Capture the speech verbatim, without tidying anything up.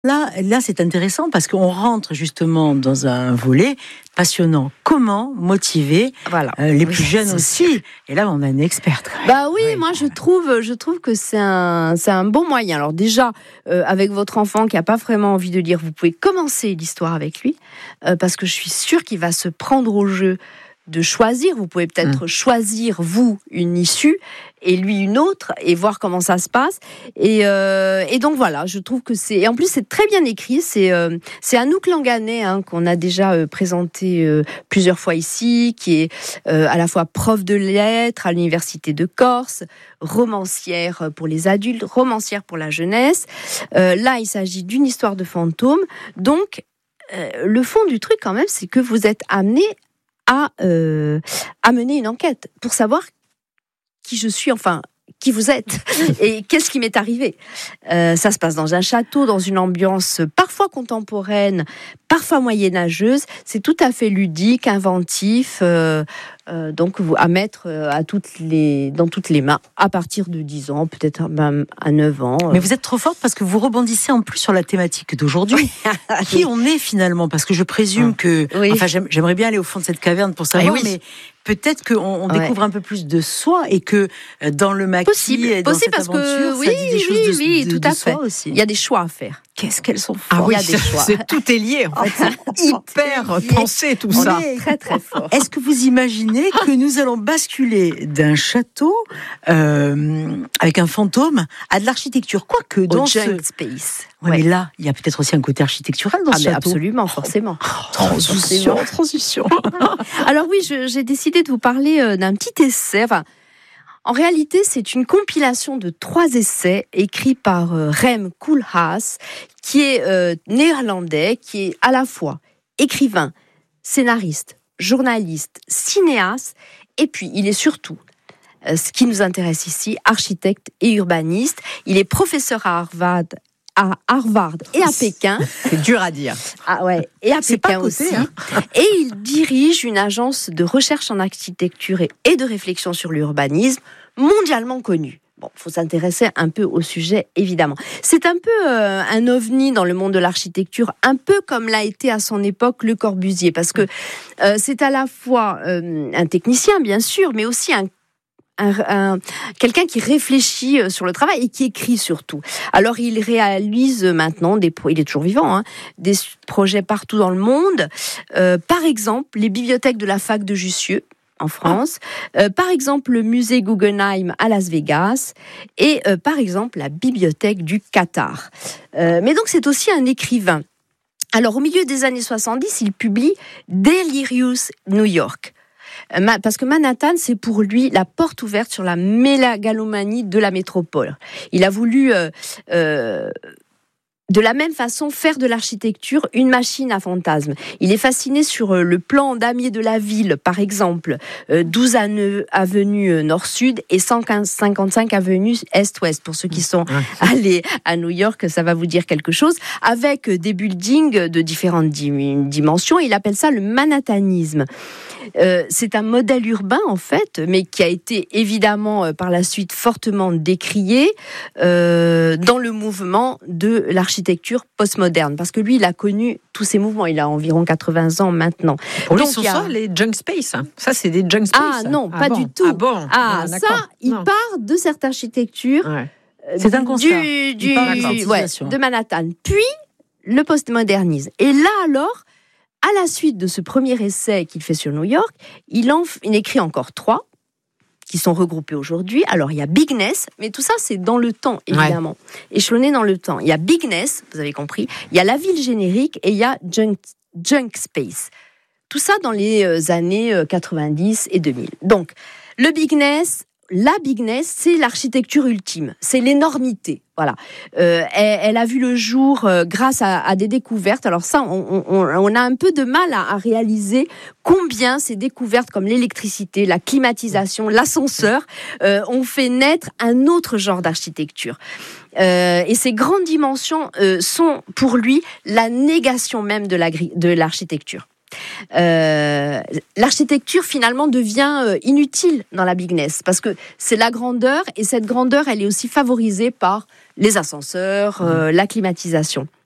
Là, là, c'est intéressant parce qu'on rentre justement dans un volet passionnant. Comment motiver voilà. euh, les oui, plus jeunes aussi sûr. Et là, on a une experte. Quand même. Bah oui, ouais. moi je trouve, je trouve que c'est un, c'est un bon moyen. Alors déjà, euh, avec votre enfant qui n'a pas vraiment envie de lire, vous pouvez commencer l'histoire avec lui euh, parce que je suis sûre qu'il va se prendre au jeu de choisir. Vous pouvez peut-être mmh. choisir, vous, une issue et lui une autre et voir comment ça se passe. Et, euh, et donc voilà, je trouve que c'est... Et en plus, c'est très bien écrit. C'est, euh, c'est Anouk Langanais hein, qu'on a déjà euh, présenté euh, plusieurs fois ici, qui est euh, à la fois prof de lettres à l'Université de Corse, romancière pour les adultes, romancière pour la jeunesse. Euh, là, il s'agit d'une histoire de fantôme. Donc, euh, le fond du truc quand même, c'est que vous êtes amené à, euh, à mener une enquête pour savoir qui je suis, enfin, qui vous êtes et qu'est-ce qui m'est arrivé. Euh, ça se passe dans un château, dans une ambiance parfois contemporaine, parfois moyenâgeuse. C'est tout à fait ludique, inventif, euh, euh, donc à mettre à toutes les, dans toutes les mains à partir de dix ans, peut-être même à neuf ans. Mais vous êtes trop forte parce que vous rebondissez en plus sur la thématique d'aujourd'hui. Qui on est finalement? Parce que je présume que... Oui. Enfin, j'aimerais bien aller au fond de cette caverne pour savoir, oui. mais... Peut-être qu'on on ouais. découvre un peu plus de soi et que dans le maquis possible, et dans possible cette parce aventure, que, oui, ça dit des choses oui, de, oui, de, tout de à fait. soi aussi. Il y a des choix à faire. Qu'est-ce qu'elles sont fortes. Ah oui, il y a des choix. C'est, tout est lié en fait. C'est hyper pensé tout on ça. Est très très fort. Est-ce que vous imaginez que nous allons basculer d'un château euh, avec un fantôme à de l'architecture, quoique dans Au ce junk space. Ouais, ouais. Mais là, il y a peut-être aussi un côté architectural dans ah ce château. Absolument, forcément. Oh, transition, transition. Alors oui, je, j'ai décidé de vous parler euh, d'un petit essai. Enfin, en réalité, c'est une compilation de trois essais écrits par euh, Rem Koolhaas, qui est euh, néerlandais, qui est à la fois écrivain, scénariste, journaliste, cinéaste, et puis il est surtout, euh, ce qui nous intéresse ici, architecte et urbaniste. Il est professeur à Harvard, à Harvard et à Pékin. C'est dur à dire. Ah ouais, et à C'est Pékin pas côté, aussi. Hein. Et il dirige une agence de recherche en architecture et de réflexion sur l'urbanisme mondialement connue. Bon, il faut s'intéresser un peu au sujet, évidemment. C'est un peu euh, un ovni dans le monde de l'architecture, un peu comme l'a été à son époque Le Corbusier, parce que euh, c'est à la fois euh, un technicien, bien sûr, mais aussi un Un, un, quelqu'un qui réfléchit sur le travail et qui écrit surtout. Alors il réalise maintenant des il est toujours vivant hein, des projets partout dans le monde. Euh, par exemple, les bibliothèques de la fac de Jussieu en France, euh, par exemple le musée Guggenheim à Las Vegas et euh, par exemple la bibliothèque du Qatar. Euh, mais donc c'est aussi un écrivain. Alors au milieu des années soixante-dix, il publie Delirious New York. Parce que Manhattan, c'est pour lui la porte ouverte sur la mégalomanie de la métropole. Il a voulu, euh, euh, de la même façon, faire de l'architecture une machine à fantasmes. Il est fasciné sur le plan damier de la ville, par exemple, euh, douze avenue Nord-Sud et cent cinquante-cinq avenue Est-Ouest. Pour ceux qui sont allés à New York, ça va vous dire quelque chose. Avec des buildings de différentes dimensions, il appelle ça le manhattanisme. Euh, c'est un modèle urbain en fait, mais qui a été évidemment euh, par la suite fortement décrié euh, dans le mouvement de l'architecture postmoderne, parce que lui, il a connu tous ces mouvements. Il a environ quatre-vingts ans maintenant. Pour lui, ce sont a... ça les junk space. Ça, c'est des junk space. Ah non, ah pas bon. du tout. Ah bon Ah, ah, ça, il non. part de cette architecture. Ouais. C'est un constat. Du, du, ouais, de Manhattan. Puis le postmodernisme. Et là alors. À la suite de ce premier essai qu'il fait sur New York, il en il écrit encore trois qui sont regroupés aujourd'hui. Alors, il y a Bigness, mais tout ça, c'est dans le temps, évidemment. Ouais. Échelonné dans le temps. Il y a Bigness, vous avez compris. Il y a la ville générique et il y a Junk, Junk Space. Tout ça dans les années quatre-vingt-dix et deux mille. Donc, le Bigness... La bigness, c'est l'architecture ultime, c'est l'énormité. Voilà, euh, elle, elle a vu le jour euh, grâce à, à des découvertes. Alors ça, on, on, on a un peu de mal à, à réaliser combien ces découvertes comme l'électricité, la climatisation, l'ascenseur euh, ont fait naître un autre genre d'architecture. Euh, et ces grandes dimensions euh, sont pour lui la négation même de, la, de l'architecture. Euh, l'architecture finalement devient euh, inutile dans la bigness parce que c'est la grandeur et cette grandeur elle est aussi favorisée par les ascenseurs, euh, la climatisation.